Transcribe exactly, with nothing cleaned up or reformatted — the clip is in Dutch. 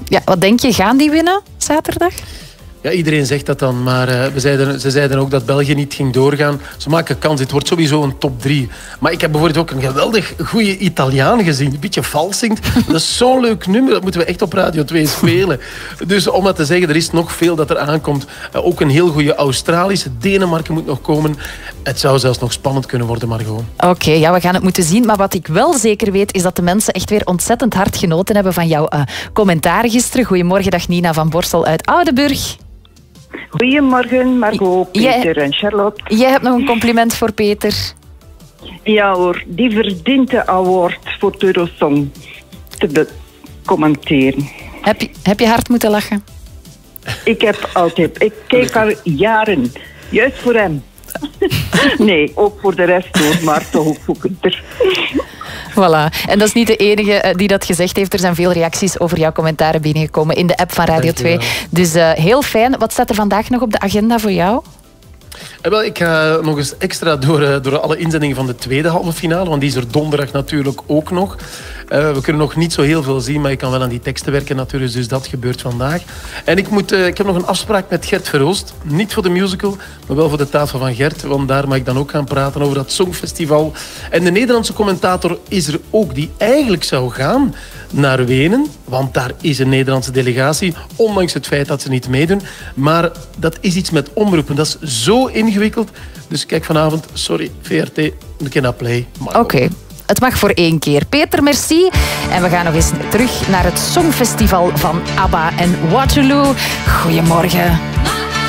Ja, wat denk je, gaan die winnen zaterdag? Ja, iedereen zegt dat dan, maar uh, we zeiden, ze zeiden ook dat België niet ging doorgaan. Ze maken kans, het wordt sowieso een top drie. Maar ik heb bijvoorbeeld ook een geweldig goede Italiaan gezien. Een beetje vals zingt. Dat is zo'n leuk nummer, dat moeten we echt op Radio twee spelen. Dus om dat te zeggen, er is nog veel dat er aankomt. Uh, ook een heel goede Australische. Denemarken moet nog komen. Het zou zelfs nog spannend kunnen worden, Margot. Oké, okay, ja, we gaan het moeten zien. Maar wat ik wel zeker weet, is dat de mensen echt weer ontzettend hard genoten hebben van jouw uh, commentaar gisteren. Goedemorgen, dag Nina van Borstel uit Oudenburg. Goedemorgen, Margot, Peter en Charlotte. Jij hebt nog een compliment voor Peter. Ja hoor, die verdient de award voor de Eurosong te commenteren. Heb je, heb je hard moeten lachen? Ik heb altijd, ik keek al jaren, juist voor hem. Nee, ook voor de rest hoor, maar toch ook er. Voilà. En dat is niet de enige die dat gezegd heeft. Er zijn veel reacties over jouw commentaren binnengekomen in de app van Radio twee. Dus uh, heel fijn. Wat staat er vandaag nog op de agenda voor jou? Eh, wel, ik ga nog eens extra door, uh, door alle inzendingen van de tweede halve finale, want die is er donderdag natuurlijk ook nog. Uh, we kunnen nog niet zo heel veel zien, maar ik kan wel aan die teksten werken natuurlijk, dus dat gebeurt vandaag. En ik, moet, uh, ik heb nog een afspraak met Gert Verhoost. Niet voor de musical, maar wel voor de tafel van Gert, want daar mag ik dan ook gaan praten over dat Songfestival. En de Nederlandse commentator is er ook, die eigenlijk zou gaan naar Wenen, want daar is een Nederlandse delegatie, ondanks het feit dat ze niet meedoen. Maar dat is iets met omroepen, dat is zo ingewikkeld. Dus kijk vanavond, sorry, V R T, een keer naar Play. Oké. Okay. Het mag voor één keer. Peter, merci. En we gaan nog eens terug naar het Songfestival van ABBA en Waterloo. Goedemorgen.